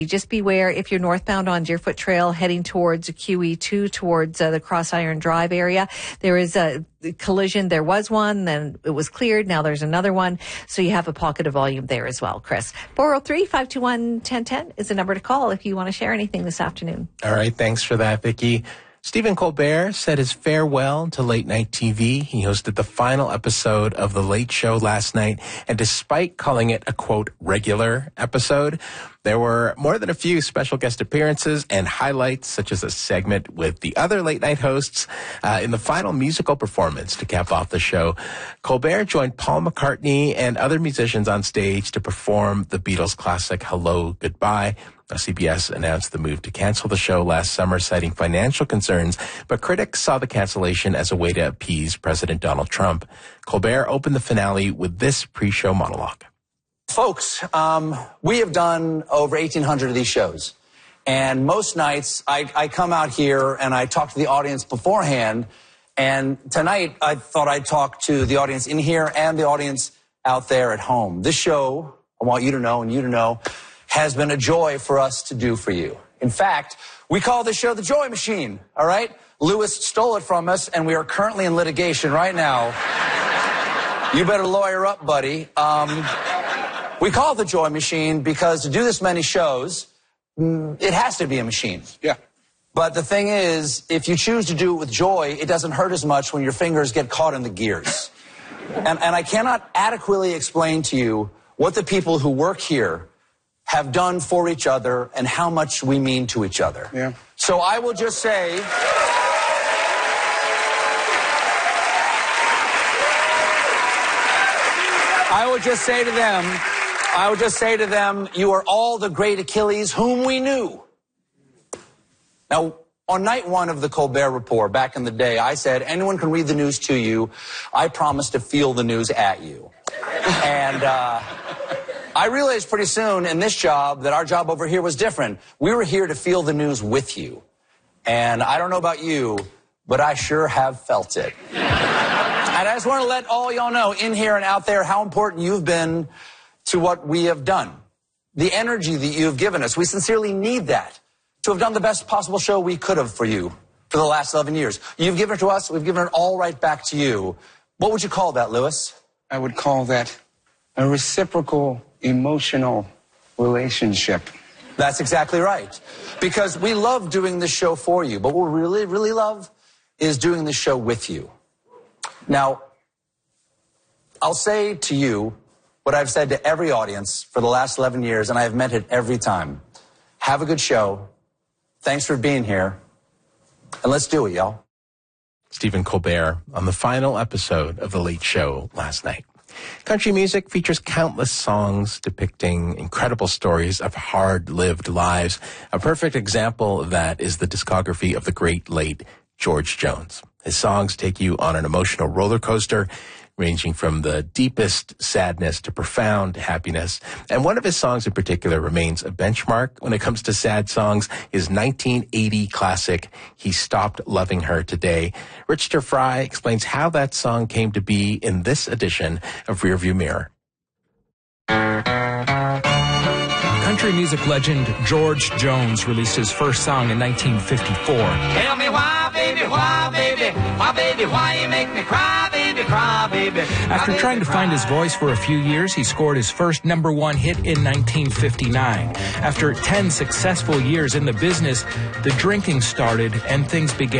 Just beware if you're northbound on Deerfoot Trail heading towards QE2, towards the Cross Iron Drive area. There is a collision. There was one, then it was cleared. Now there's another one. So you have a pocket of volume there as well, Chris. 403-521-1010 is the number to call if you want to share anything this afternoon. All right. Thanks for that, Vicki. Stephen Colbert said his farewell to late-night TV. He hosted the final episode of The Late Show last night, and despite calling it a, quote, regular episode, there were more than a few special guest appearances and highlights, such as a segment with the other late-night hosts in the final musical performance to cap off the show. Colbert joined Paul McCartney and other musicians on stage to perform the Beatles classic Hello, Goodbye. CBS announced the move to cancel the show last summer, citing financial concerns, but critics saw the cancellation as a way to appease President Donald Trump. Colbert opened the finale with this pre-show monologue. Folks, we have done over 1,800 of these shows, and most nights I come out here and I talk to the audience beforehand, and tonight I thought I'd talk to the audience in here and the audience out there at home. This show, I want you to know and you to know, has been a joy for us to do for you. In fact, we call this show the Joy Machine, all right? Lewis stole it from us, and we are currently in litigation right now. You better lawyer up, buddy. We call it the Joy Machine because to do this many shows, it has to be a machine. Yeah. But the thing is, if you choose to do it with joy, it doesn't hurt as much when your fingers get caught in the gears. And I cannot adequately explain to you what the people who work here have done for each other and how much we mean to each other. Yeah. So I will just say, I would just say to them, you are all the great Achilles whom we knew. Now, on night one of the Colbert Report back in the day, I said, anyone can read the news to you. I promise to feel the news at you. And I realized pretty soon in this job that our job over here was different. We were here to feel the news with you. And I don't know about you, but I sure have felt it. And I just want to let all y'all know in here and out there how important you've been to what we have done. The energy that you've given us, we sincerely need that to have done the best possible show we could have for you for the last 11 years. You've given it to us, we've given it all right back to you. What would you call that, Lewis? I would call that a reciprocal emotional relationship. That's exactly right. Because we love doing this show for you, but what we really, really love is doing this show with you. Now, I'll say to you what I've said to every audience for the last 11 years, and I have meant it every time. Have a good show. Thanks for being here. And let's do it, y'all. Stephen Colbert on the final episode of The Late Show last night. Country music features countless songs depicting incredible stories of hard-lived lives. A perfect example of that is the discography of the great late George Jones. His songs take you on an emotional roller coaster, ranging from the deepest sadness to profound happiness. And one of his songs in particular remains a benchmark when it comes to sad songs, his 1980 classic, He Stopped Loving Her Today. Richard Fry explains how that song came to be in this edition of Rearview Mirror. Country music legend George Jones released his first song in 1954. Tell me why, baby, why you make me cry, baby, cry, baby. After trying to find his voice for a few years, he scored his first #1 hit in 1959. After 10 successful years in the business, the drinking started and things began